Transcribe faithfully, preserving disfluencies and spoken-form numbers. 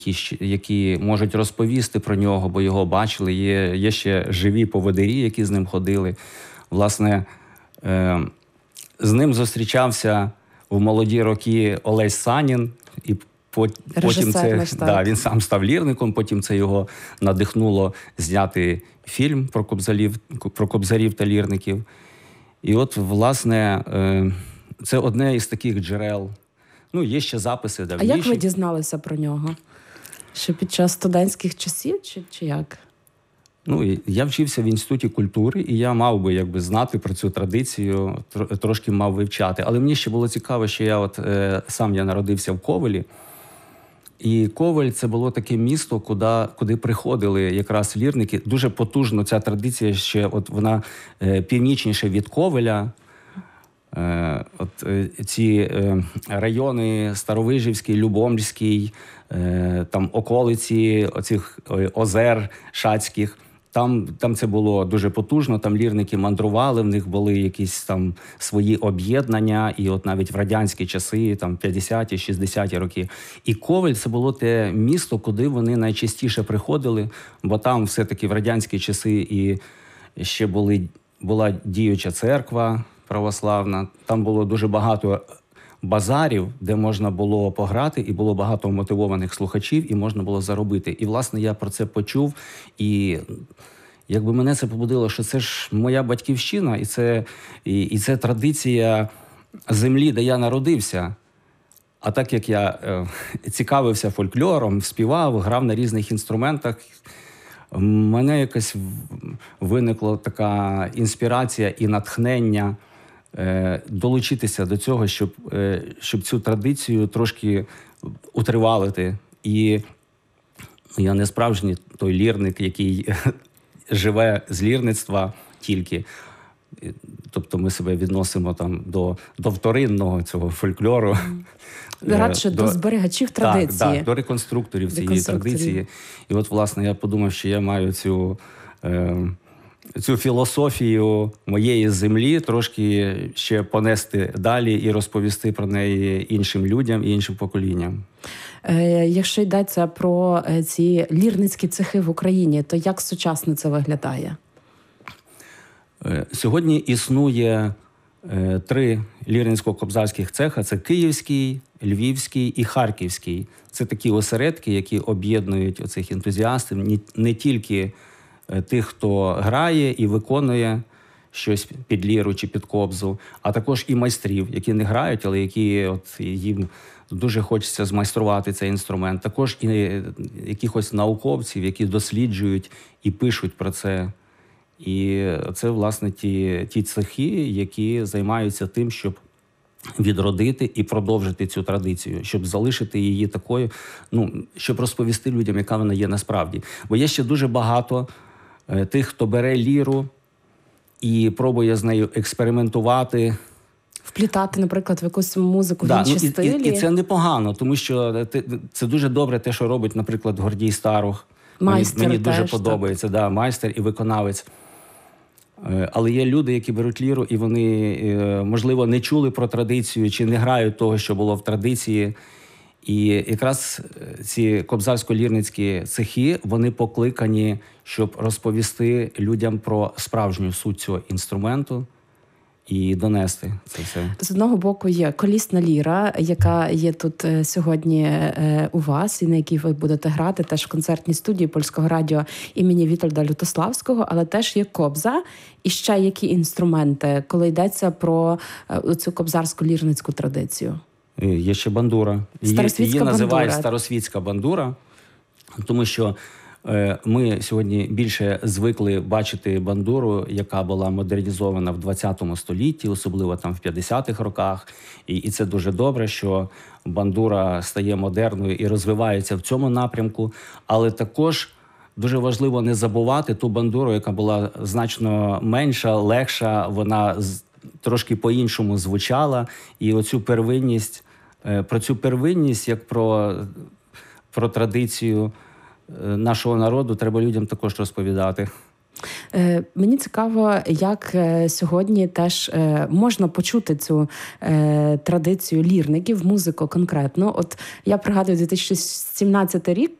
які, які можуть розповісти про нього, бо його бачили. Є, є ще живі поводирі, які з ним ходили. Власне, е, з ним зустрічався в молоді роки Олесь Санін, і потім це, да, він сам став лірником, потім це його надихнуло зняти фільм про кобзарів, про кобзарів та лірників. І от, власне, це одне із таких джерел. Ну, є ще записи давніші. А як ви дізналися про нього? Що під час студентських часів, чи, чи як? Ну, я вчився в Інституті культури, і я мав би якби знати про цю традицію, трошки мав вивчати. Але мені ще було цікаво, що я от е, сам я народився в Ковелі. І Ковель – це було таке місто, куди, куди приходили якраз лірники. Дуже потужно ця традиція ще, от вона е, північніше від Ковеля. Е, от е, ці е, райони Старовижівський, Любомльський, е, там околиці оцих е, озер шацьких. Там, там це було дуже потужно, там лірники мандрували, в них були якісь там свої об'єднання, і от навіть в радянські часи, там п'ятдесяті, шістдесяті роки. І Ковель – це було те місто, куди вони найчастіше приходили, бо там все-таки в радянські часи і ще були, була діюча церква православна, там було дуже багато базарів, де можна було пограти, і було багато мотивованих слухачів, і можна було заробити. І, власне, я про це почув, і якби мене це побудило, що це ж моя батьківщина, і це, і, і це традиція землі, де я народився. А так як я е, цікавився фольклором, співав, грав на різних інструментах, в мене якась виникла така інспірація і натхнення долучитися до цього, щоб, щоб цю традицію трошки утривалити. І я не справжній той лірник, який живе з лірництва тільки. Тобто ми себе відносимо там до, до вторинного цього фольклору. Радше до, до зберігачів традиції. Так, так, до реконструкторів цієї традиції. І от, власне, я подумав, що я маю цю... Е, цю філософію моєї землі трошки ще понести далі і розповісти про неї іншим людям і іншим поколінням. Е, якщо йдеться про ці лірницькі цехи в Україні, то як сучасно це виглядає? Е, сьогодні існує е, три лірницько-кобзарських цеха. Це Київський, Львівський і Харківський. Це такі осередки, які об'єднують оцих ентузіастів, не, не тільки тих, хто грає і виконує щось під ліру чи під кобзу, а також і майстрів, які не грають, але які от, їм дуже хочеться змайструвати цей інструмент. Також і якихось науковців, які досліджують і пишуть про це. І це, власне, ті, ті цехи, які займаються тим, щоб відродити і продовжити цю традицію, щоб залишити її такою, ну, щоб розповісти людям, яка вона є насправді. Бо є ще дуже багато тих, хто бере ліру і пробує з нею експериментувати. Вплітати, наприклад, в якусь музику, да, в інші ну, і, стилі. І, і це непогано, тому що це дуже добре те, що робить, наприклад, Гордій Старух. Майстер Мені, мені дуже теж, подобається, да, майстер і виконавець. Але є люди, які беруть ліру, і вони, можливо, не чули про традицію, чи не грають того, що було в традиції. І якраз ці кобзарсько-лірницькі цехи, вони покликані, щоб розповісти людям про справжню суть цього інструменту і донести це все. З одного боку є колісна ліра, яка є тут сьогодні у вас, і на якій ви будете грати теж в концертній студії Польського радіо імені Вітольда Лютославського, але теж є кобза. І ще які інструменти, коли йдеться про цю кобзарсько-лірницьку традицію? Є ще бандура. Її, її називають старосвітська бандура, тому що е, ми сьогодні більше звикли бачити бандуру, яка була модернізована в двадцятому столітті, особливо там в п'ятдесятих роках. І, і це дуже добре, що бандура стає модерною і розвивається в цьому напрямку. Але також дуже важливо не забувати ту бандуру, яка була значно менша, легша, вона трошки по-іншому звучала. І оцю первинність, про цю первинність, як про, про традицію нашого народу, треба людям також розповідати. Е, мені цікаво, як е, сьогодні теж е, можна почути цю е, традицію лірників, музику конкретно. От я пригадую дві тисячі сімнадцятий рік,